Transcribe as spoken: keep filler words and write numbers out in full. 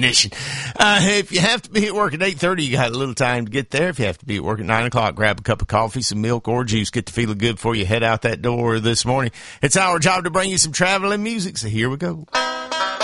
ammunition. Uh, if you have to be at work at eight thirty, you got a little time to get there. If you have to be at work at nine o'clock, grab a cup of coffee, some milk, or juice. Get to feeling good before you head out that door this morning. It's our job to bring you some traveling music, so here we go.